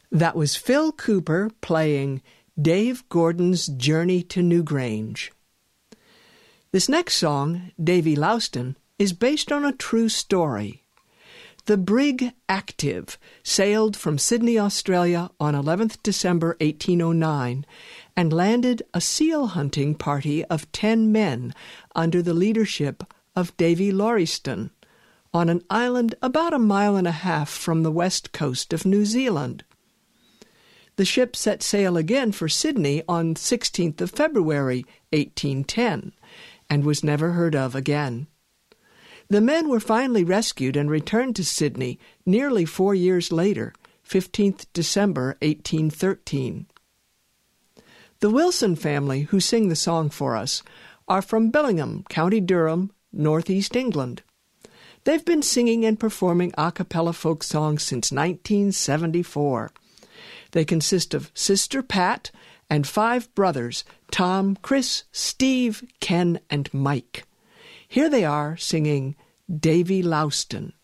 That was Phil Cooper playing Dave Gordon's Journey to Newgrange. This next song, Davy Louston, is based on a true story. The brig Active sailed from Sydney, Australia on 11th December 1809 and landed a seal hunting party of 10 men under the leadership of Davy Lauriston on an island about 1.5 miles from the west coast of New Zealand. The ship set sail again for Sydney on 16th of February 1810 and was never heard of again. The men were finally rescued and returned to Sydney nearly 4 years later, 15th December 1813. The Wilson family, who sing the song for us, are from Billingham, County Durham, northeast England. They've been singing and performing a cappella folk songs since 1974. They consist of Sister Pat and 5 brothers, Tom, Chris, Steve, Ken, and Mike. Here they are singing Davy Louston.